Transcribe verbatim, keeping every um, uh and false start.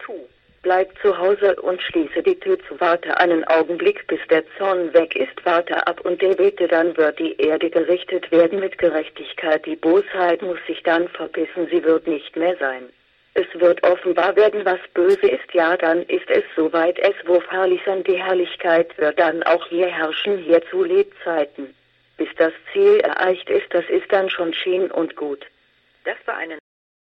zu. Bleib zu Hause und schließe die Tür zu. Warte einen Augenblick, bis der Zorn weg ist. Warte ab und er bete, dann wird die Erde gerichtet werden mit Gerechtigkeit. Die Bosheit muss sich dann verbissen, sie wird nicht mehr sein. Es wird offenbar werden, was böse ist, ja, dann ist es soweit, es wo herrlich sein, die Herrlichkeit wird dann auch hier herrschen, hier zu Lebzeiten. Bis das Ziel erreicht ist, das ist dann schon schien und gut. Das war eine